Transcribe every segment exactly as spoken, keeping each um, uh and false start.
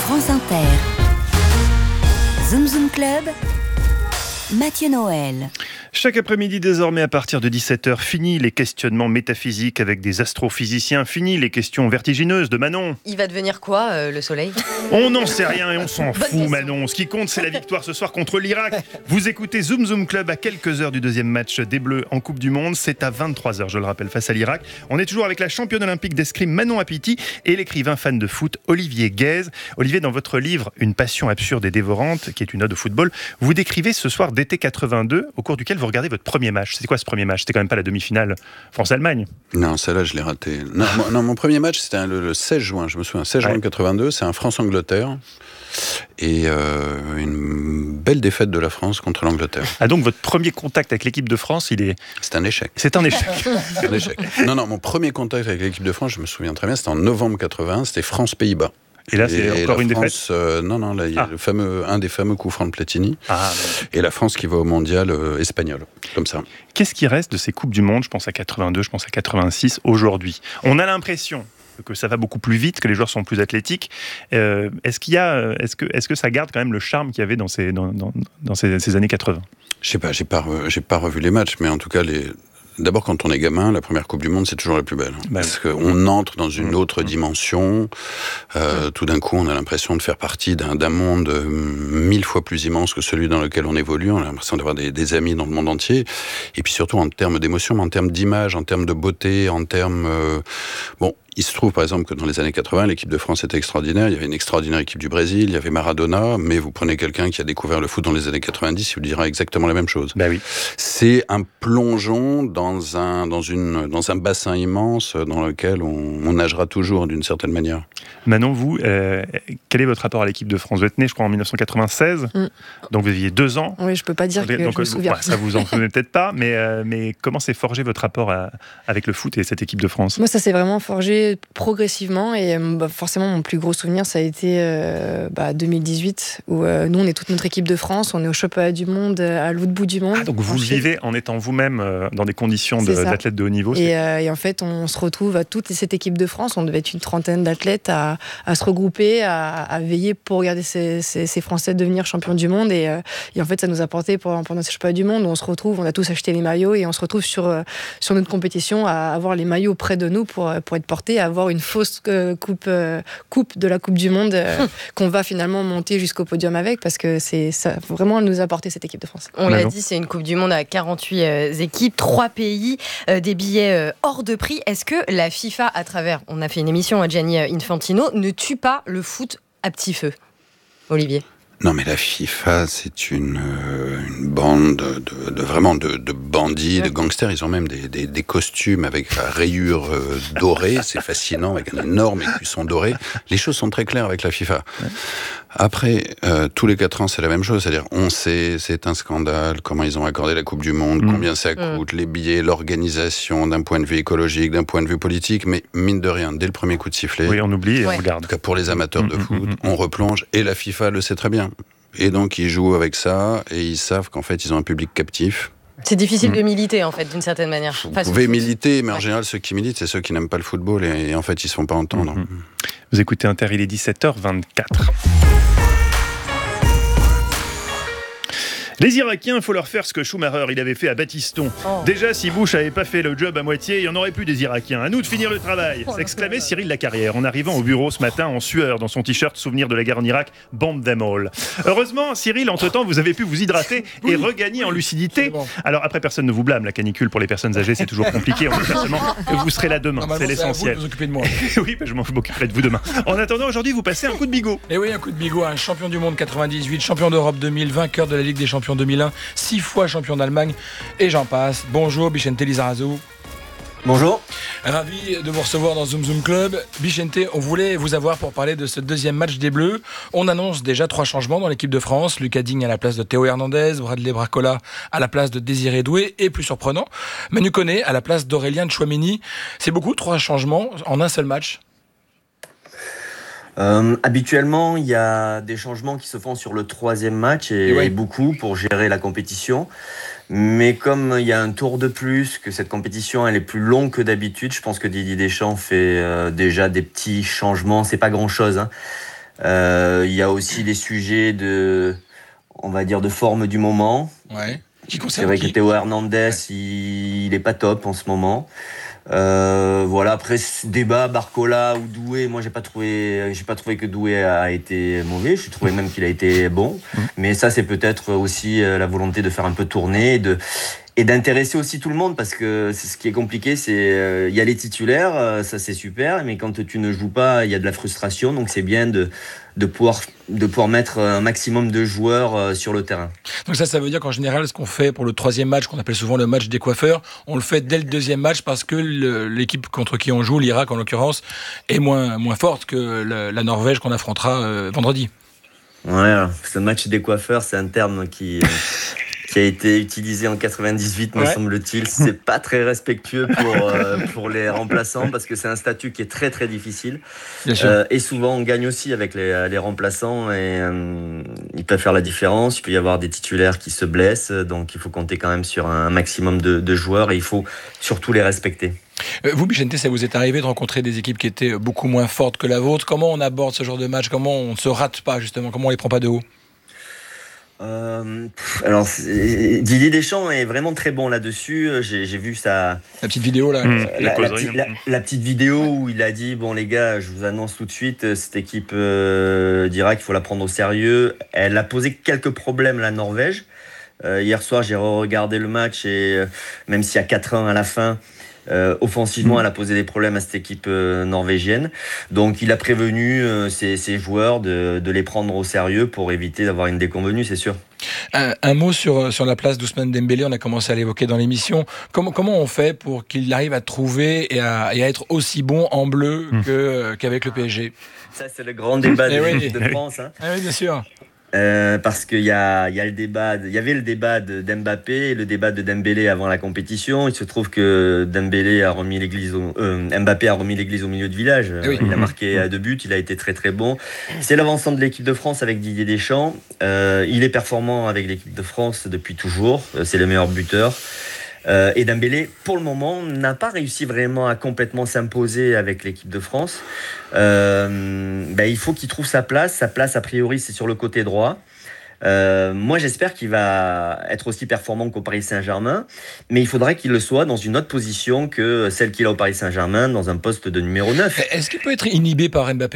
France Inter. Zoom Zoom Club, Mathieu Noël. Chaque après-midi désormais à partir de dix-sept heures, fini les questionnements métaphysiques avec des astrophysiciens, fini les questions vertigineuses de Manon. Il va devenir quoi, euh, le soleil ? On n'en sait rien et on s'en Bonne fout, question. Manon. Ce qui compte, c'est la victoire ce soir contre l'Irak. Vous écoutez Zoom Zoom Club à quelques heures du deuxième match des Bleus en Coupe du Monde. C'est à vingt-trois heures, je le rappelle, face à l'Irak. On est toujours avec la championne olympique d'escrime Manon Apiti et l'écrivain fan de foot Olivier Guèze. Olivier, dans votre livre Une passion absurde et dévorante, qui est une ode au football, vous décrivez ce soir d'été quatre-vingt-deux, au cours duquel vous regardez votre premier match. C'est quoi ce premier match ? C'était quand même pas la demi-finale France-Allemagne. Non, celle-là, je l'ai ratée. Non, moi, non, mon premier match, c'était le, le seize juin, je me souviens, seize juin Ouais. quatre-vingt-deux, c'est un France-Angleterre. Et euh, une belle défaite de la France contre l'Angleterre. Ah, donc votre premier contact avec l'équipe de France, il est... C'est un échec. C'est un échec. C'est un échec. Non, non, mon premier contact avec l'équipe de France, je me souviens très bien, c'était en novembre quatre-vingt, c'était France-Pays-Bas. Et là, c'est Et encore la une France, défaite euh, Non, non, là, il y a Ah. le fameux, un des fameux coups francs de Platini. Ah, Et la France qui va au mondial euh, espagnol, comme ça. Qu'est-ce qui reste de ces Coupes du Monde ? Je pense à quatre-vingt-deux, je pense à quatre-vingt-six, aujourd'hui. On a l'impression que ça va beaucoup plus vite, que les joueurs sont plus athlétiques. Euh, est-ce qu'il y a, est-ce que, est-ce que ça garde quand même le charme qu'il y avait dans ces, dans, dans, dans ces, ces années quatre-vingt ? Je sais pas, j'ai pas, re- j'ai pas revu les matchs, mais en tout cas, les... d'abord, quand on est gamin, la première Coupe du Monde, c'est toujours la plus belle. Hein, Bah parce qu'on entre dans une Mmh. autre dimension. Euh, Mmh. Tout d'un coup, on a l'impression de faire partie d'un, d'un monde euh, mille fois plus immense que celui dans lequel on évolue. On a l'impression d'avoir des, des amis dans le monde entier. Et puis surtout, en termes d'émotion, mais en termes d'image, en termes de beauté, en termes... Euh... Bon, il se trouve, par exemple, que dans les années quatre-vingt, l'équipe de France était extraordinaire. Il y avait une extraordinaire équipe du Brésil, il y avait Maradona, mais vous prenez quelqu'un qui a découvert le foot dans les années quatre-vingt-dix, il vous dira exactement la même chose. Bah oui. C'est un plongeon dans un, dans une, dans un bassin immense dans lequel on, on nagera toujours d'une certaine manière. Manon, vous, euh, quel est votre rapport à l'équipe de France ? Vous êtes né, je crois, en dix-neuf cent quatre-vingt-seize, Mm. donc vous aviez deux ans. Oui, je peux pas dire que Donc, je me souviens. ouais, ça vous en souvenez peut-être pas, mais, euh, mais comment s'est forgé votre rapport à- avec le foot et cette équipe de France ? Moi, ça s'est vraiment forgé progressivement et euh, bah, forcément, mon plus gros souvenir, ça a été euh, bah, deux mille dix-huit, où euh, nous, on est toute notre équipe de France, on est au championnat du monde, euh, à l'autre bout du monde. Ah, donc vous le Ensuite, vivez en étant vous-même euh, dans des conditions de, C'est ça. d'athlète de haut niveau. c'est- Et, euh, et en fait, on se retrouve à toute cette équipe de France. On devait être une trentaine d'athlètes à, à se regrouper, à, à veiller pour regarder ces, ces, ces Français devenir champions du monde. Et, euh, et en fait, ça nous a porté pendant, pendant ces championnats du monde où on se retrouve, on a tous acheté les maillots et on se retrouve sur, euh, sur notre compétition à avoir les maillots près de nous pour, pour être portés, à avoir une fausse euh, coupe, euh, coupe de la Coupe du Monde euh, qu'on va finalement monter jusqu'au podium avec parce que c'est ça, vraiment, elle nous a porté cette équipe de France. On l'a Manon. dit, c'est une Coupe du Monde à quarante-huit euh, équipes, trois pays, euh, des billets euh, hors de prix. Est-ce que la FIFA, à travers, on a fait une émission à Gianni Infantino, ne tue pas le foot à petit feu ? Olivier ? Non, mais la FIFA, c'est une, euh, une bande de, de, de vraiment de, de bandits, de gangsters. Ils ont même des, des, des costumes avec la rayure euh, dorée. C'est fascinant, avec un énorme écusson doré. Les choses sont très claires avec la FIFA. Après, euh, tous les quatre ans, c'est la même chose. C'est-à-dire, on sait, c'est un scandale, comment ils ont accordé la Coupe du Monde, Mmh. combien ça coûte, les billets, l'organisation, d'un point de vue écologique, d'un point de vue politique. Mais mine de rien, dès le premier coup de sifflet, Oui, on oublie et Ouais. on regarde. en tout cas pour les amateurs de Mmh, foot, mmh, mmh. on replonge, et la FIFA le sait très bien. Et donc ils jouent avec ça, et ils savent qu'en fait ils ont un public captif. C'est difficile Mm. de militer, en fait, d'une certaine manière. Vous Face au pouvez foot. militer, mais en Ouais. général ceux qui militent, c'est ceux qui n'aiment pas le football, et, et en fait ils se font pas entendre. Mhm. Vous écoutez Inter, il est dix-sept heures vingt-quatre. Les Irakiens, il faut leur faire ce que Schumacher il avait fait à Battiston. Oh. Déjà, si Bush n'avait pas fait le job à moitié, il n'y en aurait plus des Irakiens. À nous de finir le travail, Oh, s'exclamait Cyril Lacarrière en arrivant au bureau ce matin en sueur dans son t-shirt souvenir de la guerre en Irak, bomb them all. Heureusement, Cyril, entre-temps, vous avez pu vous hydrater et regagner en lucidité. Alors après, personne ne vous blâme, la canicule pour les personnes âgées, c'est toujours compliqué. On espère seulement que vous serez là demain, c'est l'essentiel. Vous occupez de moi. Oui, mais je m'en- je m'occuperai de vous demain. En attendant, aujourd'hui, vous passez un coup de bigot. Et oui, un coup de bigot, un champion du monde quatre-vingt-dix-huit, champion d'Europe deux mille, vainqueur de la Ligue des champions deux mille un, six fois champion d'Allemagne, et j'en passe. Bonjour, Bichente Lizarazu. Bonjour. Ravi de vous recevoir dans Zoom Zoom Club. Bichente, on voulait vous avoir pour parler de ce deuxième match des Bleus. On annonce déjà trois changements dans l'équipe de France. Lucas Digne à la place de Théo Hernandez, Bradley Bracola à la place de Désiré Doué, et plus surprenant, Manu Koné à la place d'Aurélien Tchouaméni. C'est beaucoup, trois changements en un seul match. Euh, habituellement, il y a des changements qui se font sur le troisième match et, Et ouais. et beaucoup pour gérer la compétition. Mais comme il y a un tour de plus, que cette compétition elle est plus longue que d'habitude, je pense que Didier Deschamps fait euh, déjà des petits changements. C'est pas grand-chose, hein. Euh, il y a aussi des sujets de, on va dire, de forme du moment. Ouais. Qui C'est vrai que Théo Hernandez, ouais. il, il est pas top en ce moment. Euh, voilà, après ce débat Barcola ou Doué, moi j'ai pas trouvé, j'ai pas trouvé que Doué a été mauvais. Je trouvais même qu'il a été bon. Mmh. Mais ça, c'est peut-être aussi la volonté de faire un peu tourner, de et d'intéresser aussi tout le monde, parce que c'est ce qui est compliqué, c'est il euh, y a les titulaires, euh, ça c'est super, mais quand tu ne joues pas, il y a de la frustration, donc c'est bien de de pouvoir de pouvoir mettre un maximum de joueurs euh, sur le terrain. Donc ça, ça veut dire qu'en général, ce qu'on fait pour le troisième match, qu'on appelle souvent le match des coiffeurs, on le fait dès le deuxième match parce que le, l'équipe contre qui on joue, l'Irak en l'occurrence, est moins moins forte que la, la Norvège qu'on affrontera euh, vendredi. Ouais, alors, ce match des coiffeurs, c'est un terme qui qui a été utilisé en quatre-vingt-dix-huit, me ouais. semble-t-il. C'est pas très respectueux pour, euh, pour les remplaçants, parce que c'est un statut qui est très très difficile. Euh, et souvent, on gagne aussi avec les, les remplaçants, et euh, ils peuvent faire la différence. Il peut y avoir des titulaires qui se blessent, donc il faut compter quand même sur un maximum de, de joueurs, et il faut surtout les respecter. Euh, vous, Bichente, ça vous est arrivé de rencontrer des équipes qui étaient beaucoup moins fortes que la vôtre. Comment on aborde ce genre de match? Comment on ne se rate pas, justement? Comment on les prend pas de haut? Euh, alors Didier Deschamps est vraiment très bon là-dessus. J'ai, j'ai vu sa la petite vidéo là, mmh, la, la, la, la, la petite vidéo où il a dit bon les gars, je vous annonce tout de suite, cette équipe euh, d'Irak, il faut la prendre au sérieux. Elle a posé quelques problèmes la Norvège. Euh, hier soir, j'ai re-regardé le match et euh, même s'il y a quatre un à la fin. Euh, offensivement, elle a posé des problèmes à cette équipe euh, norvégienne. Donc, il a prévenu euh, ses, ses joueurs de, de les prendre au sérieux pour éviter d'avoir une déconvenue, c'est sûr. Un, un mot sur, sur la place d'Ousmane Dembélé, on a commencé à l'évoquer dans l'émission. Comment, comment on fait pour qu'il arrive à trouver et à, et à être aussi bon en bleu mmh. que, qu'avec le P S G? Ça, c'est le grand débat de l'équipe de France. Hein. Ah oui, bien sûr. Euh, parce qu'il y a, il y a le débat, il y avait le débat de, d'Mbappé et le débat de Dembélé avant la compétition. Il se trouve que Dembélé a remis l'église, au, euh, Mbappé a remis l'église au milieu de village. Oui. Il a marqué à deux buts, il a été très très bon. C'est l'avancement de l'équipe de France avec Didier Deschamps. Euh, il est performant avec l'équipe de France depuis toujours. C'est le meilleur buteur. Euh, et Dembélé, pour le moment, n'a pas réussi vraiment à complètement s'imposer avec l'équipe de France. Euh, ben, il faut qu'il trouve sa place. Sa place, a priori, c'est sur le côté droit. Euh, moi, j'espère qu'il va être aussi performant qu'au Paris Saint-Germain, mais il faudrait qu'il le soit dans une autre position que celle qu'il a au Paris Saint-Germain, dans un poste de numéro neuf. Est-ce qu'il peut être inhibé par Mbappé ?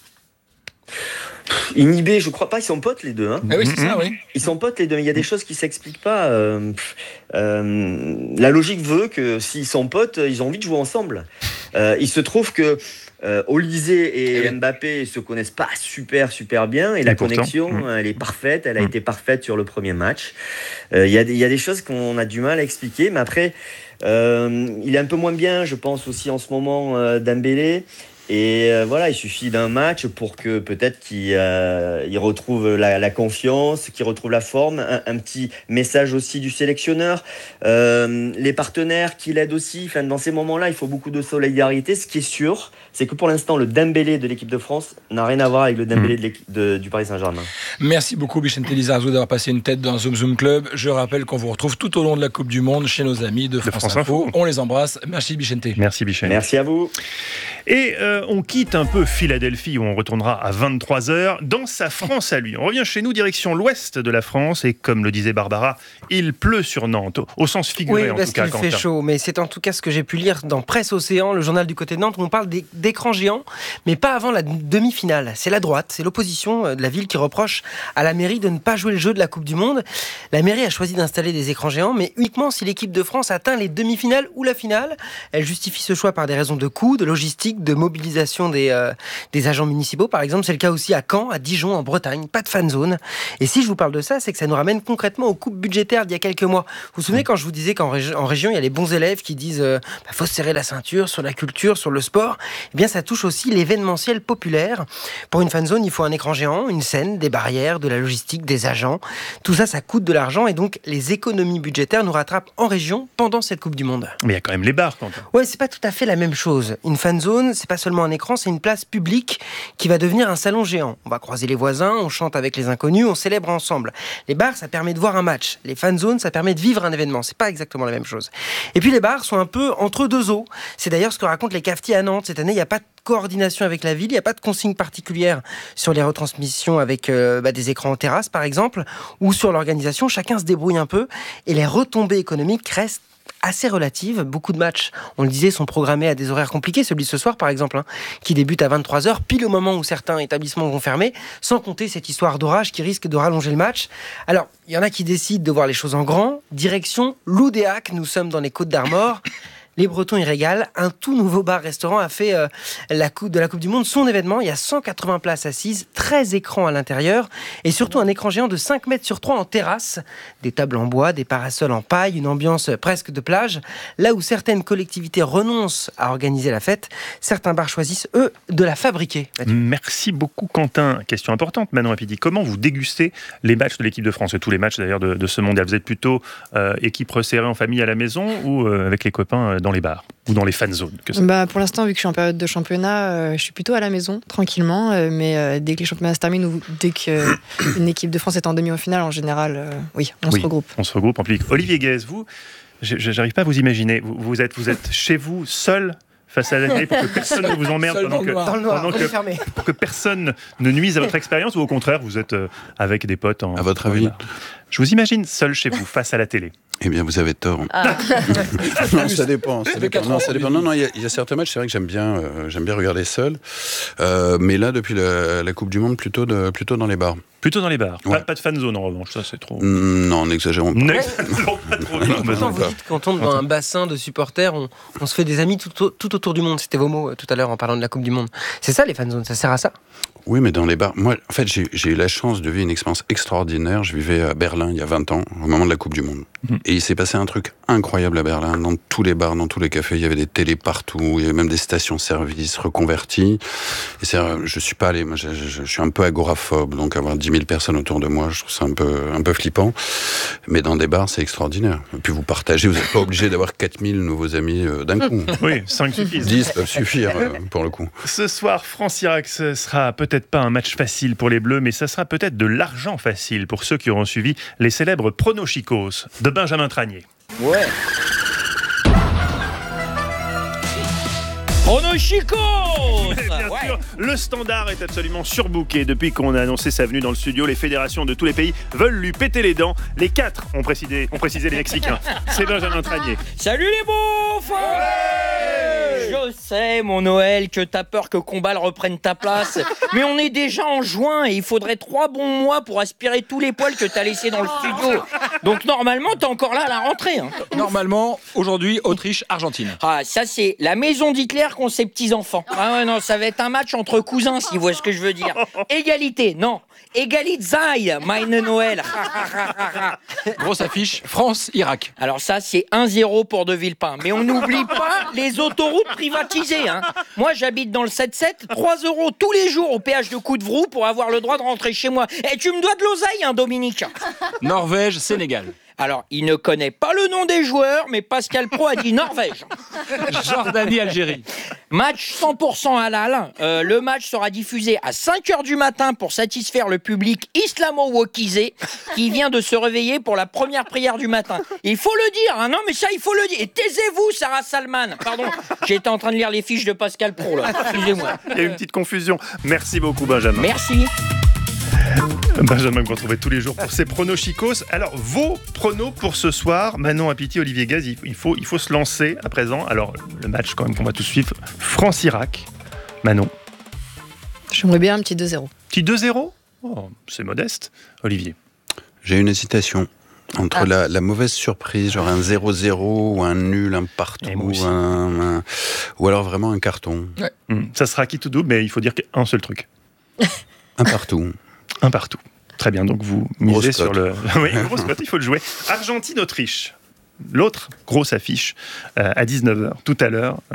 Inhibé, je crois pas, ils sont potes les deux. Hein. Ah oui, c'est ça, oui. Ils sont potes les deux, mais il y a des choses qui s'expliquent pas. Euh, euh, la logique veut que s'ils sont potes, ils ont envie de jouer ensemble. Euh, il se trouve que euh, Olysée et Mbappé se connaissent pas super super bien, et la et connexion, pourtant, elle est parfaite, elle a mmh. été parfaite sur le premier match. Il euh, y, y a des choses qu'on a du mal à expliquer, mais après, euh, il est un peu moins bien, je pense aussi en ce moment, euh, Dembélé. Et euh, voilà, il suffit d'un match pour que peut-être qu'il euh, il retrouve la, la confiance, qu'il retrouve la forme. Un, un petit message aussi du sélectionneur, euh, les partenaires qui l'aident aussi. Enfin, dans ces moments-là, il faut beaucoup de solidarité. Ce qui est sûr, c'est que pour l'instant, le Dembélé de l'équipe de France n'a rien à voir avec le Dembélé de l'équipe de, du Paris Saint-Germain. Merci beaucoup, Bichente Lizarazu, d'avoir passé une tête dans Zoom Zoom Club. Je rappelle qu'on vous retrouve tout au long de la Coupe du Monde chez nos amis de France, de France Info. Info. On les embrasse. Merci, Bichente. Merci, Bichente. Merci à vous. Et euh, on quitte un peu Philadelphie, où on retournera à vingt-trois heures, dans sa France à lui. On revient chez nous, direction l'ouest de la France, et comme le disait Barbara, il pleut sur Nantes, au sens figuré oui, en parce tout cas. Il fait chaud, mais c'est en tout cas ce que j'ai pu lire dans Presse Océan, le journal du côté de Nantes, où on parle d'écrans géants, mais pas avant la demi-finale. C'est la droite, c'est l'opposition de la ville qui reproche à la mairie de ne pas jouer le jeu de la Coupe du Monde. La mairie a choisi d'installer des écrans géants, mais uniquement si l'équipe de France atteint les demi-finales ou la finale. Elle justifie ce choix par des raisons de coût, de logistique, de mobilisation des, euh, des agents municipaux, par exemple. C'est le cas aussi à Caen, à Dijon, en Bretagne. Pas de fan zone. Et si je vous parle de ça, c'est que ça nous ramène concrètement aux coupes budgétaires d'il y a quelques mois. Vous vous souvenez quand je vous disais qu'en régi- en région, il y a les bons élèves qui disent euh, bah, faut se serrer la ceinture sur la culture, sur le sport. Eh bien, ça touche aussi l'événementiel populaire. Pour une fan zone, il faut un écran géant, une scène, des barrières, de la logistique, des agents. Tout ça, ça coûte de l'argent, et donc les économies budgétaires nous rattrapent en région pendant cette Coupe du Monde. Mais il y a quand même les bars, Quentin. Ouais, c'est pas tout à fait la même chose. Une fan zone, c'est pas seulement seulement un écran, c'est une place publique qui va devenir un salon géant. On va croiser les voisins, on chante avec les inconnus, on célèbre ensemble. Les bars, ça permet de voir un match. Les fan zones, ça permet de vivre un événement. C'est pas exactement la même chose. Et puis les bars sont un peu entre deux eaux. C'est d'ailleurs ce que racontent les cafetiers à Nantes. Cette année, il n'y a pas de coordination avec la ville, il n'y a pas de consigne particulière sur les retransmissions avec euh, bah, des écrans en terrasse, par exemple, ou sur l'organisation. Chacun se débrouille un peu et les retombées économiques restent assez relative. Beaucoup de matchs, on le disait, sont programmés à des horaires compliqués. Celui de ce soir, par exemple, hein, qui débute à vingt-trois heures, pile au moment où certains établissements vont fermer, sans compter cette histoire d'orage qui risque de rallonger le match. Alors, il y en a qui décident de voir les choses en grand. Direction Loudéac, nous sommes dans les Côtes d'Armor. Les Bretons y régalent. Un tout nouveau bar-restaurant a fait euh, la coupe, de la Coupe du Monde son événement. Il y a cent quatre-vingts places assises, treize écrans à l'intérieur et surtout un écran géant de cinq mètres sur trois en terrasse. Des tables en bois, des parasols en paille, une ambiance presque de plage. Là où certaines collectivités renoncent à organiser la fête, certains bars choisissent, eux, de la fabriquer. Merci beaucoup, Quentin. Question importante, Manon Apidi. Comment vous dégustez les matchs de l'équipe de France et tous les matchs d'ailleurs de, de ce mondial? Vous êtes plutôt euh, équipe resserrée en famille à la maison ou euh, avec les copains euh, dans les bars ou dans les fan zones? Que bah, pour l'instant, vu que je suis en période de championnat, euh, je suis plutôt à la maison, tranquillement. Euh, mais euh, dès que les championnats se terminent ou dès qu'une équipe de France est en demi-finale, en général, euh, oui, on oui, se regroupe. On se regroupe en public. Olivier Guèze, vous, j'arrive pas à vous imaginer. Vous, vous, êtes, vous êtes chez vous, seul, face à la télé, pour que personne ne vous emmerde, pendant que, dans le noir, pendant que, pour que personne ne nuise à votre expérience, ou au contraire, vous êtes euh, avec des potes en... À votre avis? Je vous imagine seul chez vous, face à la télé. Eh bien, vous avez tort. Ah. non, ça dépend. Ça dépend. Non, ça dépend. Non, non, il y, y a certains matchs, c'est vrai que j'aime bien, euh, j'aime bien regarder seul. Euh, mais là, depuis la, la Coupe du Monde, plutôt, de, plutôt dans les bars. Plutôt dans les bars. Ouais. Pas, pas de fan zone en revanche, ça c'est trop. Mmh, non, n'exagérons pas. N'exagérons pas trop. Non, non, vous dites quand on est dans un bassin de supporters, on, on se fait des amis tout, tout autour du monde. C'était vos mots euh, tout à l'heure en parlant de la Coupe du Monde. C'est ça les fan zones, ça sert à ça? Oui, mais dans les bars. Moi, en fait, j'ai, j'ai eu la chance de vivre une expérience extraordinaire. Je vivais à Berlin il y a vingt ans, au moment de la Coupe du Monde. Mmh. Et il s'est passé un truc incroyable à Berlin. Dans tous les bars, dans tous les cafés, il y avait des télés partout. Il y avait même des stations-service reconverties. Et c'est, je suis pas allé. Moi, je, je, je suis un peu agoraphobe, donc avoir dix mille personnes autour de moi, je trouve ça un peu, un peu flippant. Mais dans des bars, c'est extraordinaire. Et puis vous partagez. Vous n'êtes pas obligé d'avoir quatre mille nouveaux amis euh, d'un coup. Oui, cinq suffisent. dix peuvent suffire euh, pour le coup. Ce soir, France-Irak, ce sera peut-être pas un match facile pour les Bleus, mais ça sera peut-être de l'argent facile pour ceux qui auront suivi les célèbres pronochicos de Benjamin Tranier. Ouais. Pronochicos. Bien ouais. sûr, le Standard est absolument surbooké. Depuis qu'on a annoncé sa venue dans le studio, les fédérations de tous les pays veulent lui péter les dents. Les quatre ont précisé, ont précisé les Mexicains. C'est Benjamin Tranier. Salut les beaufs. Ouais. Je sais, mon Noël, que t'as peur que Combal reprenne ta place. Mais on est déjà en juin et il faudrait trois bons mois pour aspirer tous les poils que t'as laissés dans le studio. Donc normalement, t'es encore là à la rentrée. Hein. Normalement, aujourd'hui, Autriche-Argentine. Ah, ça c'est la maison d'Hitler qu'ont ses petits-enfants. Ah ouais, non, ça va être un match entre cousins, si vous voyez ce que je veux dire. Égalité, non. Égalitzai, meine Noël. Grosse affiche, France-Irak. Alors ça, c'est un zéro pour De Villepin. Mais on n'oublie pas les autoroutes privatisées. Hein. Moi, j'habite dans le sept sept, trois euros tous les jours au péage de Coudevroux pour avoir le droit de rentrer chez moi. Et tu me dois de l'oseille, hein, Dominique. Norvège-Sénégal. Alors, il ne connaît pas le nom des joueurs, mais Pascal Pro a dit Norvège. Jordanie-Algérie. Match cent pour cent halal. Euh, le match sera diffusé à cinq heures du matin pour satisfaire le public islamo-wokisé qui vient de se réveiller pour la première prière du matin. Il faut le dire, hein, non mais ça il faut le dire. Et taisez-vous, Sarah Salman. Pardon, j'étais en train de lire les fiches de Pascal Pro là. Excusez-moi. Il y a une petite confusion. Merci beaucoup Benjamin. Merci. Benjamin que vous retrouvez tous les jours pour ses pronochicos. Alors, vos pronos pour ce soir, Manon Apiti, Olivier Gaz, il faut, il faut se lancer à présent. Alors, le match quand même qu'on va tous suivre, France-Irak. Manon. J'aimerais bien un petit deux zéro. Petit deux zéro ? Oh, c'est modeste. Olivier. J'ai une hésitation entre ah. la, la mauvaise surprise, genre un zéro zéro ou un nul, un partout, un, un, ou alors vraiment un carton. Ouais. Mmh. Ça sera qui tout double, mais il faut dire qu'un seul truc. Un partout. Un partout. Très bien, donc vous misez sur le... oui, grosse cote, il faut le jouer. Argentine-Autriche. L'autre grosse affiche euh, à dix-neuf heures, tout à l'heure.